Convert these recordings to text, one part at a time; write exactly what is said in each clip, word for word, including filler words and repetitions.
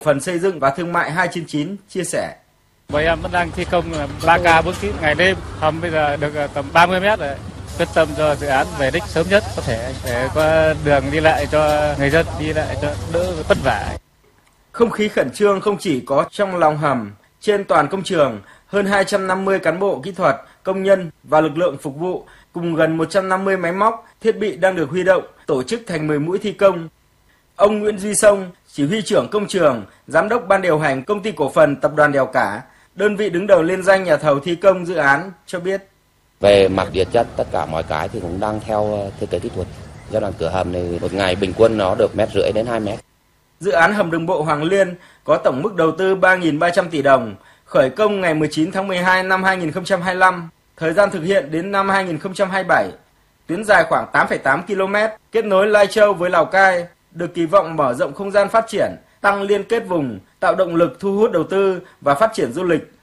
Phần Xây dựng và Thương mại hai chín chín chia sẻ. Bọn em vẫn đang thi công ba K bốn kíp ngày đêm, hầm bây giờ được tầm ba mươi mét rồi. Quyết tâm cho dự án về đích sớm nhất có thể để có đường đi lại cho người dân đi lại cho đỡ vất vả. Không khí khẩn trương không chỉ có trong lòng hầm, trên toàn công trường, hơn hai trăm năm mươi cán bộ kỹ thuật, công nhân và lực lượng phục vụ cùng gần một trăm năm mươi máy móc, thiết bị đang được huy động, tổ chức thành mười mũi thi công. Ông Nguyễn Duy Sông, chỉ huy trưởng công trường, giám đốc ban điều hành Công ty cổ phần Tập đoàn Đèo Cả, đơn vị đứng đầu liên danh nhà thầu thi công dự án cho biết. Về mặt địa chất, tất cả mọi cái thì cũng đang theo thiết kế kỹ thuật. Giai đoạn cửa hầm này một ngày bình quân nó được mét rưỡi đến hai mét. Dự án hầm đường bộ Hoàng Liên có tổng mức đầu tư ba nghìn ba trăm tỷ đồng, khởi công ngày mười chín tháng mười hai năm hai nghìn không trăm hai mươi lăm, thời gian thực hiện đến năm hai nghìn không trăm hai mươi bảy. Tuyến dài khoảng tám phẩy tám ki lô mét, kết nối Lai Châu với Lào Cai, được kỳ vọng mở rộng không gian phát triển, tăng liên kết vùng, tạo động lực thu hút đầu tư và phát triển du lịch.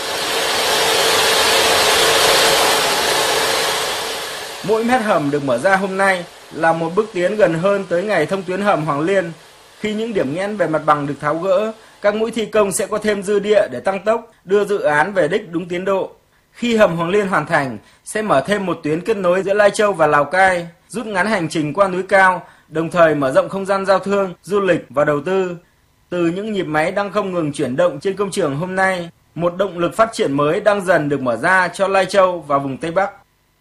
Mỗi mét hầm được mở ra hôm nay là một bước tiến gần hơn tới ngày thông tuyến hầm Hoàng Liên. Khi những điểm nghẽn về mặt bằng được tháo gỡ, các mũi thi công sẽ có thêm dư địa để tăng tốc, đưa dự án về đích đúng tiến độ. Khi hầm Hoàng Liên hoàn thành, sẽ mở thêm một tuyến kết nối giữa Lai Châu và Lào Cai, rút ngắn hành trình qua núi cao, đồng thời mở rộng không gian giao thương, du lịch và đầu tư. Từ những nhịp máy đang không ngừng chuyển động trên công trường hôm nay, một động lực phát triển mới đang dần được mở ra cho Lai Châu và vùng Tây Bắc.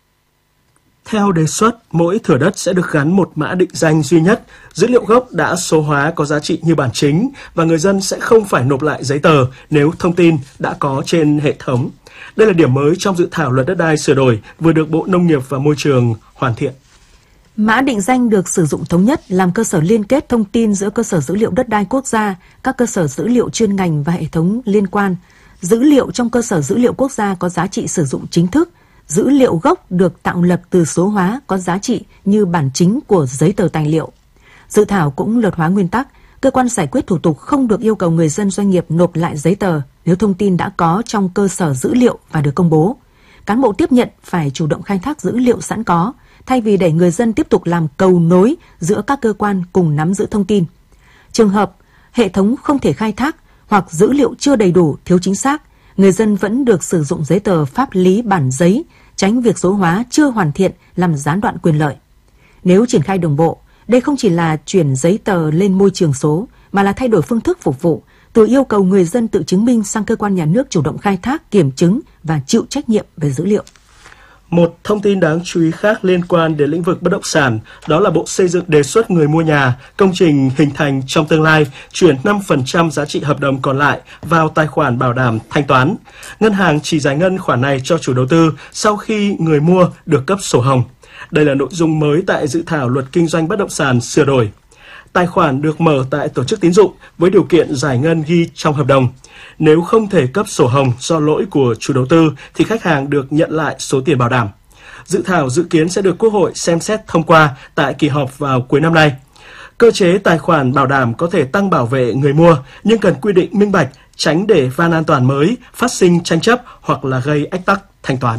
Theo đề xuất, mỗi thửa đất sẽ được gắn một mã định danh duy nhất, dữ liệu gốc đã số hóa có giá trị như bản chính và người dân sẽ không phải nộp lại giấy tờ nếu thông tin đã có trên hệ thống. Đây là điểm mới trong dự thảo luật đất đai sửa đổi vừa được Bộ Nông nghiệp và Môi trường hoàn thiện. Mã định danh được sử dụng thống nhất làm cơ sở liên kết thông tin giữa cơ sở dữ liệu đất đai quốc gia, các cơ sở dữ liệu chuyên ngành và hệ thống liên quan. Dữ liệu trong cơ sở dữ liệu quốc gia có giá trị sử dụng chính thức. Dữ liệu gốc được tạo lập từ số hóa có giá trị như bản chính của giấy tờ tài liệu. Dự thảo cũng luật hóa nguyên tắc, cơ quan giải quyết thủ tục không được yêu cầu người dân doanh nghiệp nộp lại giấy tờ nếu thông tin đã có trong cơ sở dữ liệu và được công bố. Cán bộ tiếp nhận phải chủ động khai thác dữ liệu sẵn có, thay vì để người dân tiếp tục làm cầu nối giữa các cơ quan cùng nắm giữ thông tin. Trường hợp hệ thống không thể khai thác hoặc dữ liệu chưa đầy đủ, thiếu chính xác, người dân vẫn được sử dụng giấy tờ pháp lý bản giấy, tránh việc số hóa chưa hoàn thiện làm gián đoạn quyền lợi. Nếu triển khai đồng bộ, đây không chỉ là chuyển giấy tờ lên môi trường số, mà là thay đổi phương thức phục vụ, từ yêu cầu người dân tự chứng minh sang cơ quan nhà nước chủ động khai thác, kiểm chứng và chịu trách nhiệm về dữ liệu. Một thông tin đáng chú ý khác liên quan đến lĩnh vực bất động sản, đó là Bộ Xây dựng đề xuất người mua nhà, công trình hình thành trong tương lai chuyển năm phần trăm giá trị hợp đồng còn lại vào tài khoản bảo đảm thanh toán. Ngân hàng chỉ giải ngân khoản này cho chủ đầu tư sau khi người mua được cấp sổ hồng. Đây là nội dung mới tại dự thảo luật kinh doanh bất động sản sửa đổi. Tài khoản được mở tại tổ chức tín dụng với điều kiện giải ngân ghi trong hợp đồng. Nếu không thể cấp sổ hồng do lỗi của chủ đầu tư thì khách hàng được nhận lại số tiền bảo đảm. Dự thảo dự kiến sẽ được Quốc hội xem xét thông qua tại kỳ họp vào cuối năm nay. Cơ chế tài khoản bảo đảm có thể tăng bảo vệ người mua nhưng cần quy định minh bạch, tránh để van an toàn mới phát sinh tranh chấp hoặc là gây ách tắc thanh toán.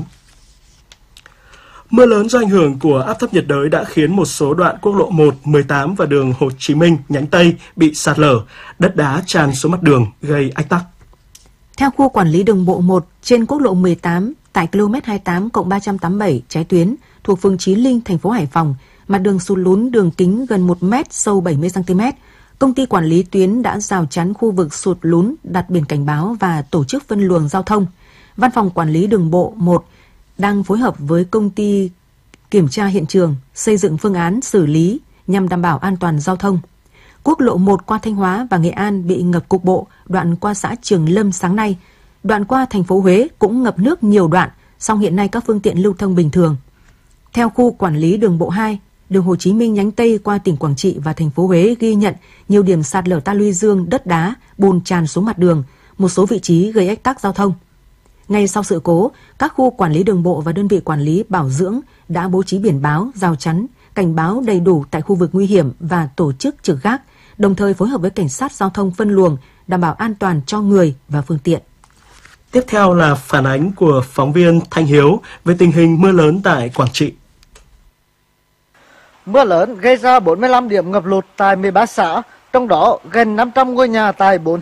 Mưa lớn do ảnh hưởng của áp thấp nhiệt đới đã khiến một số đoạn quốc lộ một, mười tám và đường Hồ Chí Minh nhánh Tây bị sạt lở, đất đá tràn xuống mặt đường gây ách tắc. Theo khu quản lý đường bộ một trên quốc lộ mười tám tại ki lô mét hai mươi tám cộng ba trăm tám mươi bảy trái tuyến thuộc phường Chí Linh, thành phố Hải Phòng, mặt đường sụt lún đường kính gần một mét, sâu bảy mươi xăng ti mét. Công ty quản lý tuyến đã rào chắn khu vực sụt lún, đặt biển cảnh báo và tổ chức phân luồng giao thông. Văn phòng quản lý đường bộ một đang phối hợp với công ty kiểm tra hiện trường, xây dựng phương án xử lý nhằm đảm bảo an toàn giao thông. Quốc lộ một qua Thanh Hóa và Nghệ An bị ngập cục bộ, đoạn qua xã Trường Lâm sáng nay. Đoạn qua thành phố Huế cũng ngập nước nhiều đoạn, song hiện nay các phương tiện lưu thông bình thường. Theo khu quản lý đường bộ hai, đường Hồ Chí Minh nhánh Tây qua tỉnh Quảng Trị và thành phố Huế ghi nhận nhiều điểm sạt lở ta luy dương, đất đá, bùn tràn xuống mặt đường, một số vị trí gây ách tắc giao thông. Ngay sau sự cố, các khu quản lý đường bộ và đơn vị quản lý bảo dưỡng đã bố trí biển báo, rào chắn, cảnh báo đầy đủ tại khu vực nguy hiểm và tổ chức trực gác, đồng thời phối hợp với cảnh sát giao thông phân luồng, đảm bảo an toàn cho người và phương tiện. Tiếp theo là phản ánh của phóng viên Thanh Hiếu về tình hình mưa lớn tại Quảng Trị. Mưa lớn gây ra bốn mươi lăm điểm ngập lụt tại mười ba xã trong đó gần năm trăm ngôi nhà tại bốn